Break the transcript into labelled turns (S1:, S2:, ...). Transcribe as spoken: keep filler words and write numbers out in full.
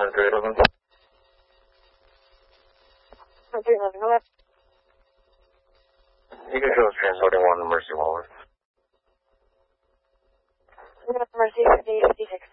S1: three eleven.
S2: three eleven, hello?
S1: You can show us transporting one to Mercy Waller.
S2: Mercy fifty fifty-six.